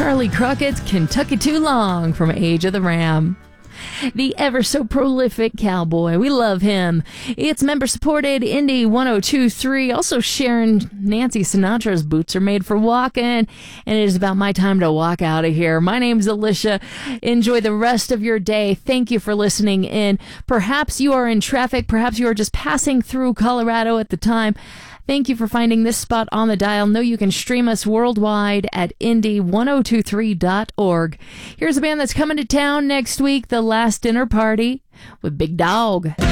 Charlie Crockett's Kentucky Too Long from Age of the Ram. The ever so prolific cowboy. We love him. It's member-supported Indie 102.3. Also sharing Nancy Sinatra's Boots Are Made for Walking. And it is about my time to walk out of here. My name's Alicia. Enjoy the rest of your day. Thank you for listening in. Perhaps you are in traffic. Perhaps you are just passing through Colorado at the time. Thank you for finding this spot on the dial. Know you can stream us worldwide at indie1023.org. Here's a band that's coming to town next week, The Last Dinner Party with Big Dog.